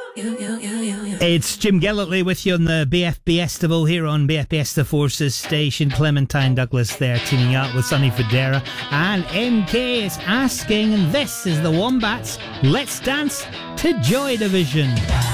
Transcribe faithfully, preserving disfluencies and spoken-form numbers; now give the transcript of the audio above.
It's Jim Gillitley with you on the B F B Estival here on B F B Esta Forces station. Clementine Douglas there teaming up with Sonny Fodera, and M K is asking, and this is the Wombats. Let's dance to Joy Division.